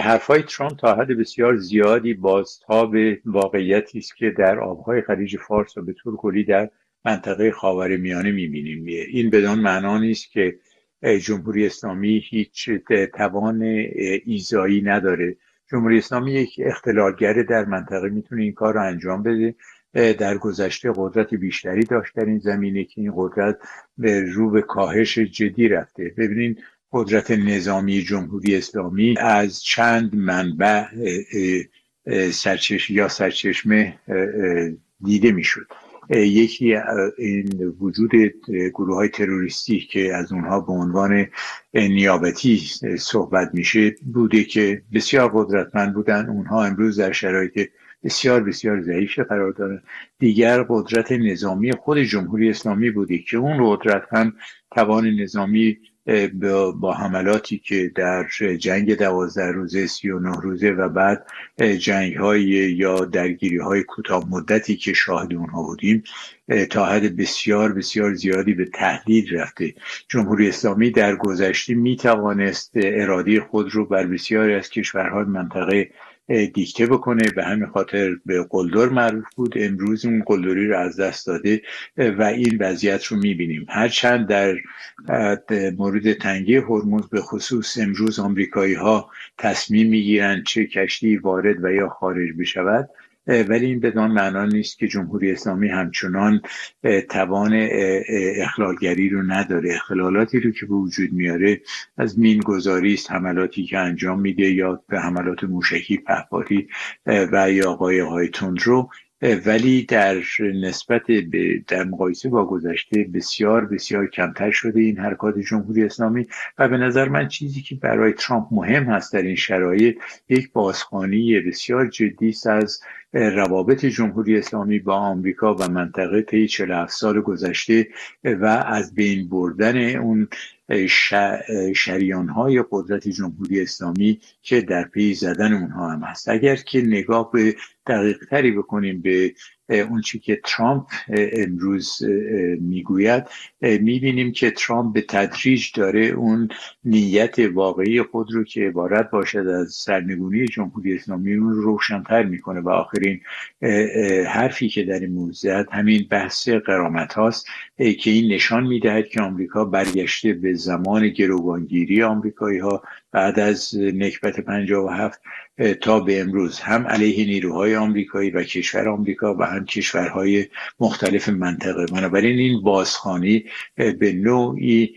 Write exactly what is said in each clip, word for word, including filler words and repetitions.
حرفای ترامپ تا حد بسیار زیادی بازتاب واقعیتی است که در آبهای خلیج فارس و به طور کلی در منطقه خاورمیانه می‌بینیم. این بدان معنا نیست که جمهوری اسلامی هیچ توان ایذایی نداره. جمهوری اسلامی یک اختلالگر در منطقه میتونه این کار رو انجام بده. در گذشته قدرت بیشتری داشت در این زمینه که این قدرت به رو به کاهش جدی رفته. ببینید قدرت نظامی جمهوری اسلامی از چند منبع سرچشمه یا سرچشمه دیده میشد. یکی این وجود گروه های تروریستی که از اونها به عنوان نیابتی صحبت میشه بوده که بسیار قدرتمند بودن. اونها امروز در شرایط بسیار بسیار ضعیف قرار دارن. دیگر قدرت نظامی خود جمهوری اسلامی بوده که اون قدرت هم توان نظامی با حملاتی که در جنگ دوازده روزه سی و نه روزه و بعد جنگ های یا درگیری های کوتاه مدتی که شاهد اونها بودیم تا حد بسیار بسیار زیادی به تهدید رفته. جمهوری اسلامی در گذشته می توانست اراده خود رو بر بسیاری از کشورهای منطقه دیکته بکنه، به همین خاطر به قلدر معروف بود. امروز اون قلدری رو از دست داده و این وضعیت رو میبینیم. هرچند در مورد تنگی هرمز به خصوص امروز آمریکایی ها تصمیم میگیرن چه کشتی وارد و یا خارج بشود، ولی این بدان معنا نیست که جمهوری اسلامی همچنان توان اخلالگری رو نداره. اختلالاتی رو که به وجود میاره از مینگذاری است، حملاتی که انجام میده یا به حملات موشکی پهپادی و یا قایق‌های تندرو، ولی در نسبت به در مقایسه با گذشته بسیار بسیار کمتر شده این حرکات جمهوری اسلامی. و به نظر من چیزی که برای ترامپ مهم هست در این شرایط یک بازخوانی بسیار جدی است از روابط جمهوری اسلامی با آمریکا و منطقه طی چهل و هفت سال گذشته و از بین بردن اون شریان‌های قدرت جمهوری اسلامی که در پی زدن اونها هم هست. اگر که نگاه به دقیق تری بکنیم به اون چی که ترامپ امروز میگوید، میبینیم که ترامپ به تدریج داره اون نیت واقعی خود رو که عبارت باشد از سرنگونی جمهوری اسلامی اون رو روشن‌تر میکنه. و آخرین حرفی که در این موضوع زد همین بحث غرامت هاست که این نشان میدهد که آمریکا برگشته به زمان گروگانگیری آمریکایی ها بعد از نکبت پنجاه و هفت تا به امروز، هم علیه نیروهای آمریکایی و کشور آمریکا و هم کشورهای مختلف منطقه. بنابراین این بازخوانی به نوعی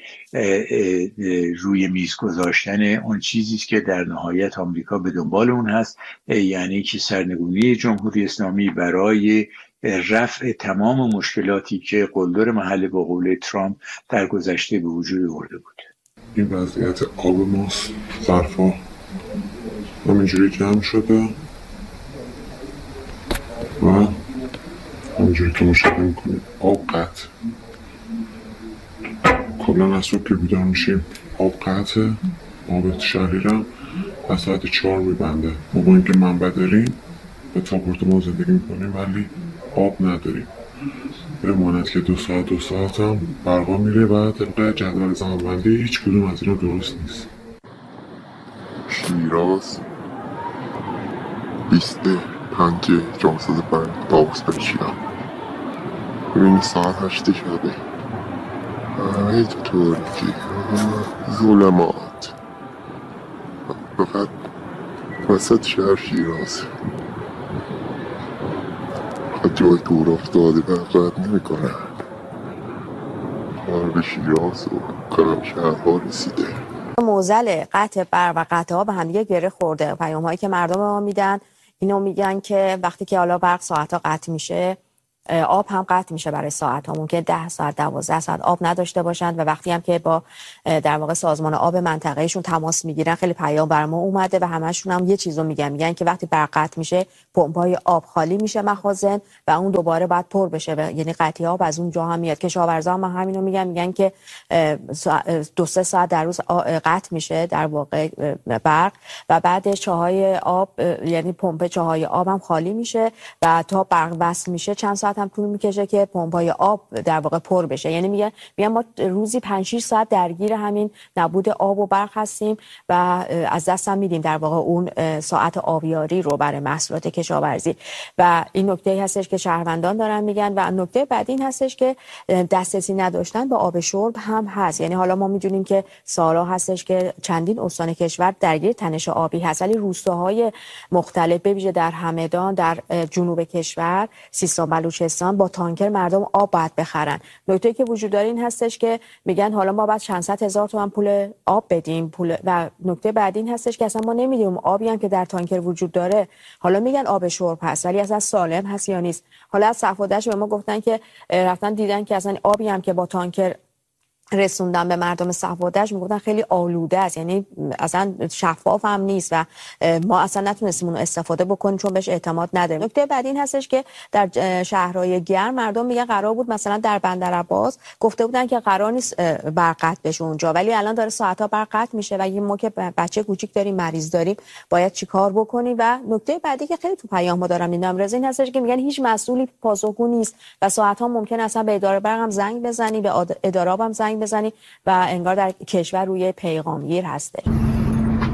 روی میز گذاشتن اون چیزی است که در نهایت آمریکا به دنبال اون هست، یعنی که سرنگونی جمهوری اسلامی برای رفع تمام مشکلاتی که قلدر محله با قول ترامپ در گذشته به وجود آورده بود. این وضعیت آب ماست، ظرفا همینجوری جمع شده و همینجوری که مشاهده میکنید آب قطع. کلن از صبح که بیدار میشیم آب قطعه. آب شهریرم از ساعت چهار میبنده. ما با اینکه منبع داریم به تاپورت ما زندگی میکنیم ولی آب نداریم. بماند که دو ساعت دو ساعت هم برقا میره و طبق جدول زمانبندی هیچ کدوم از اینا درست نیست. شیراز بیست پنج جامعه برد داوست بچیرم. ببینی ساعت هشته شده. ای تو ترکی ظلمات فقط وسط شهر شیراز فقط جای دور افتاده برقرد نمی کنن. کار به شیراز و کارم شهرها رسیده. موزل قطع برق و قطع ها به هم دیگه گره خورده. پیام هایی که مردم به ما میدن اینو میگن که وقتی که حالا برق ساعت ها قطع میشه آب هم قطع میشه برای ساعت ها. ممکنه ده ساعت دوازده ساعت آب نداشته باشند و وقتی هم که با در واقع سازمان آب منطقهشون تماس میگیرن خیلی پیام بر ما اومده و همشون هم یه چیزو میگن میگن که وقتی برق قطع میشه پمپای آب خالی میشه مخازن و اون دوباره باید پر بشه و یعنی قطعی آب از اون جا هم میاد. کشاورزا هم همینو میگن میگن که دو سه ساعت در روز قطع میشه در واقع برق و بعدش چاهای آب یعنی پمپ چاهای آب هم خالی میشه و تا برق وصل میشه چند ساعت ساعت هم طول میکشه که پمپای آب در واقع پر بشه. یعنی میگه میگن ما روزی پنج شش ساعت درگیر همین نبود آب و برق هستیم و از دست هم میدیم در واقع اون ساعت آبیاری رو برای محصولات کشاورزی. و این نکته هستش که شهروندان دارن میگن. و نکته بعدی این هستش که دسترسی نداشتن به آب شرب هم هست. یعنی حالا ما میدونیم که سالا هستش که چندین استان کشور درگیر تنش آبی هست، ولی روستاهای مختلف به ویژه در همدان، در جنوب کشور، سیستان بلوچستان با تانکر مردم آب باید بخرن. نکته‌ای که وجود داره این هستش که میگن حالا ما باید چند صد هزار تومان پول آب بدیم پول. و نکته بعدی این هستش که اصلا ما نمیدونیم آبی هم که در تانکر وجود داره، حالا میگن آب شرب هست ولی اصلا سالم هست یا نیست. حالا از صفادش به ما گفتن که رفتن دیدن که اصلا آبی هم که با تانکر رسوندن به مردم صفادش میگفتن خیلی آلوده است، یعنی اصلا شفاف هم نیست و ما اصلا نتونستیم اون استفاده بکنیم چون بهش اعتماد نداریم. نکته بعد این هستش که در شهرهای گرم مردم میگن قرار بود مثلا در بندر عباس گفته بودن که قرار نیست برق قطع بشه اونجا، ولی الان داره ساعت‌ها برق قطع میشه و ما که بچه کوچیک داریم، مریض داریم، باید چیکار بکنیم. و نکته بعدی که خیلی تو پیام‌ها دارم میبینم رضا این هستش که میگن هیچ مسئولی پاسخگو نیست و ساعت‌ها ممکن اصلا به اداره برق هم زنگ بزنی، به اداره هم زنگ بزنی و انگار در کشور روی پیغامگیر هسته.